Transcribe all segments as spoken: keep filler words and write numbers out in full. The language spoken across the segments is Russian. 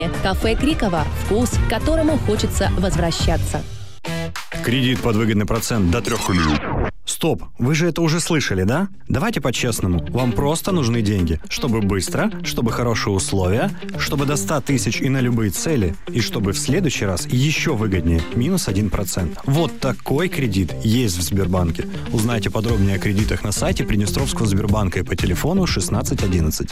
Кафе Крикова. Вкус, к которому хочется возвращаться. Кредит под выгодный процент до трех рублей. Стоп, вы же это уже слышали, да? Давайте по-честному. Вам просто нужны деньги. Чтобы быстро, чтобы хорошие условия, чтобы до ста тысяч и на любые цели, и чтобы в следующий раз еще выгоднее. Минус один процент. Вот такой кредит есть в Сбербанке. Узнайте подробнее о кредитах на сайте Приднестровского Сбербанка и по телефону шестнадцать одиннадцать.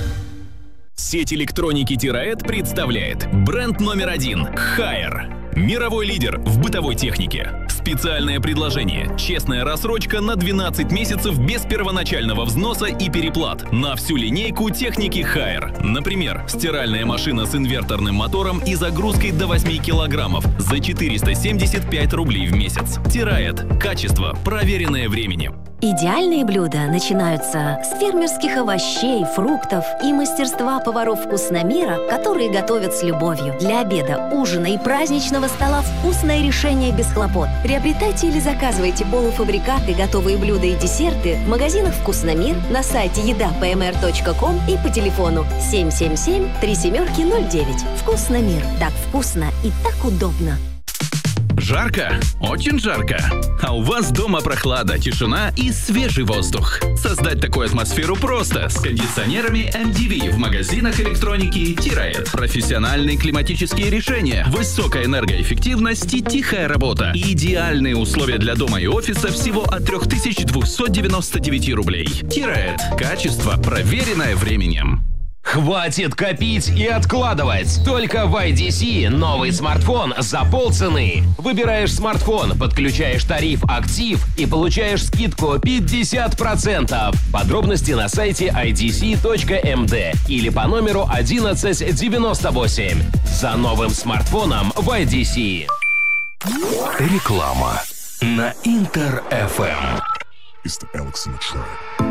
Сеть электроники Тираэд представляет бренд номер один Haier. Мировой лидер в бытовой технике. Специальное предложение. Честная рассрочка на двенадцать месяцев без первоначального взноса и переплат на всю линейку техники Haier. Например, стиральная машина с инверторным мотором и загрузкой до восьми килограммов за четыреста семьдесят пять рублей в месяц. Тираэд. Качество, проверенное временем. Идеальные блюда начинаются с фермерских овощей, фруктов и мастерства поваров вкусномира, которые готовят с любовью. Для обеда, ужина и праздничного стола вкусное решение без хлопот. Приобретайте или заказывайте полуфабрикаты, готовые блюда и десерты в магазинах «Вкусномир», на сайте еда пэ эм эр точка ком и по телефону семь семь семь три семь ноль девять. «Вкусномир». Так вкусно и так удобно. Жарко? Очень жарко. А у вас дома прохлада, тишина и свежий воздух. Создать такую атмосферу просто с кондиционерами эм ди ви в магазинах электроники Тираэд. Профессиональные климатические решения, высокая энергоэффективность и тихая работа. Идеальные условия для дома и офиса всего от три тысячи двести девяносто девять рублей. Тираэд. Качество, проверенное временем. Хватит копить и откладывать! Только в ай ди си новый смартфон за полцены. Выбираешь смартфон, подключаешь тариф «Актив» и получаешь скидку пятьдесят процентов. Подробности на сайте ай ди си точка эм дэ или по номеру одиннадцать девяносто восемь. За новым смартфоном в ай ди си. Реклама на Интер эф эм. It's the Alex in the track.